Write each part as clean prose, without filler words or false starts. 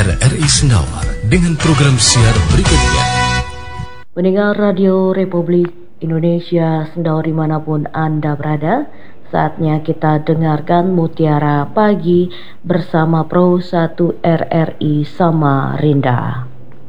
RRI Senawar dengan program siar berikutnya. Pendengar Radio Republik Indonesia Sendawa dimanapun Anda berada, saatnya kita dengarkan Mutiara Pagi bersama Pro 1 RRI Samarinda.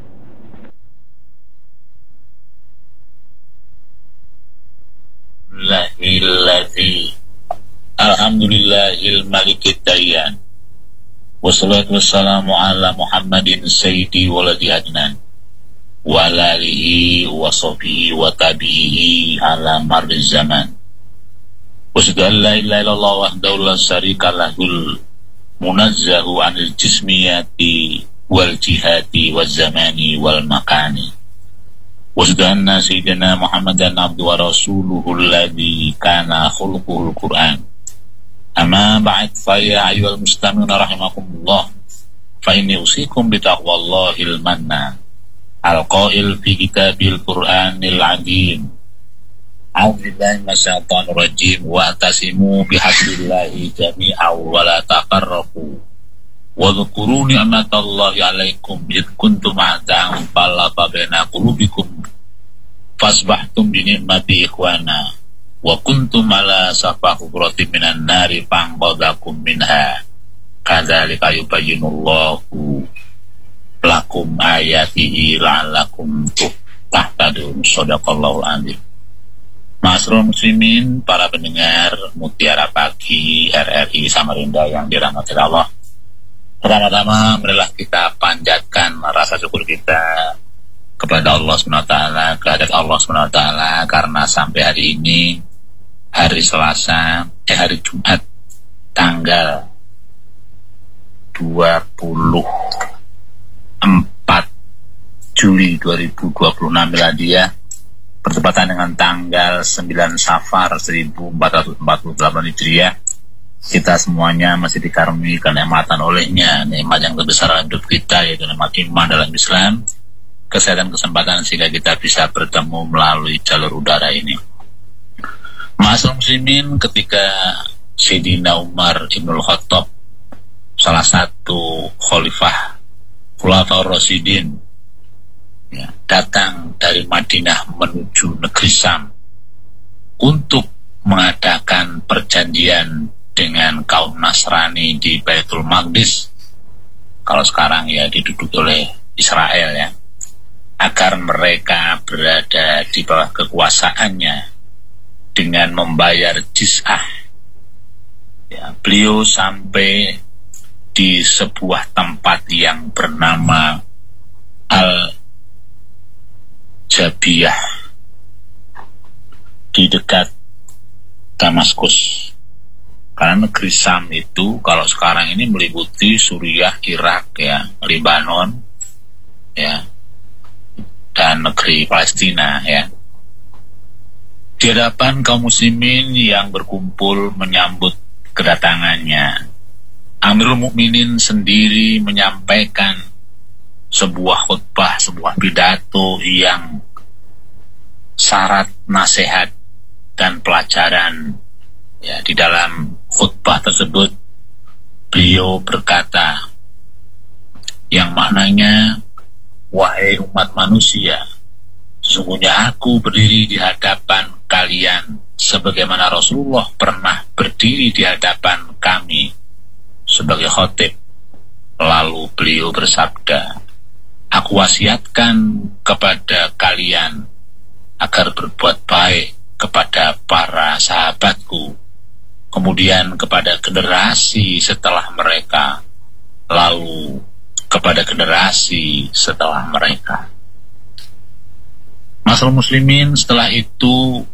Alhamdulillahil malikid dayan, wassalatu wassalamu ala Muhammadin sayyidi waladi adnan wa alihi wa sahbihi wa tabi'ihi ala marri zaman. Wasyhadu an la ilaha illallah wahdahu la syarika lahul munazzahu 'anil jismiyati wal jihati waz zamani wal makani. Wasyhadu anna sayyidina Muhammadan abduhu wa rasuluhu alladzi kana khuluquhul Qur'an. Amma ba'd, fa ya ayyuhal muslimuna rahimakumullah, fa inni usikum bi taqwallahil manna al-qail fi kitabil Qur'anil 'azim. A'udzu billahi minasyaitonir rajim wa atasimu bihablillahi jami'an wa la tafarraqu. Wa dzkuru ni'matallahi 'alaikum id kuntum a'da'an fa'alafa baina qulubikum fasbahtum bi ni'mati ikhwana wa kuntum ala safa hubratin minan nari fa'anqadhakum minha kadzalika yubayyinullahu lakum ayatihi la'allakum tahtadun. Shadaqallahul azim. Ma'asyiral muslimin, para pendengar Mutiara Pagi RRI Samarinda yang dirahmati Allah, pertama-tama marilah kita panjatkan rasa syukur kita kepada Allah SWT, kehadirat Allah SWT, karena sampai hari ini, hari Selasa, hari Jumat, tanggal 24 Juli 2026 Miladiah, bertepatan dengan tanggal 9 Safar 1448 Hijriah. Kita semuanya masih dikaruniai kenikmatan olehnya, nikmat yang terbesar dalam hidup kita, yaitu nikmat iman dalam Islam, kesehatan, kesempatan sehingga kita bisa bertemu melalui jalur udara ini. Ma'asyiral muslimin, ketika Sayyidina Umar Ibnul Khattab, salah satu khalifah Khulafaur Rasyidin, ya, datang dari Madinah menuju negeri Syam untuk mengadakan perjanjian dengan kaum Nasrani di Baitul Maqdis, kalau sekarang ya diduduki oleh Israel, ya, agar mereka berada di bawah kekuasaannya dengan membayar jizyah. Ya, beliau sampai di sebuah tempat yang bernama Al-Jabiyah di dekat Damaskus. Karena negeri Syam itu kalau sekarang ini meliputi Suriah, Irak, ya, Lebanon, ya, dan negeri Palestina, ya. Di hadapan kaum muslimin yang berkumpul menyambut kedatangannya, Amirul Mukminin sendiri menyampaikan sebuah khutbah, sebuah pidato yang syarat nasihat dan pelajaran. Ya, di dalam khutbah tersebut beliau berkata yang maknanya, wahai umat manusia, sesungguhnya aku berdiri di hadapan kalian sebagaimana Rasulullah pernah berdiri di hadapan kami sebagai khatib. Lalu beliau bersabda, aku wasiatkan kepada kalian agar berbuat baik kepada para sahabatku, kemudian kepada generasi setelah mereka, lalu kepada generasi setelah mereka. Ma'asyiral muslimin, setelah itu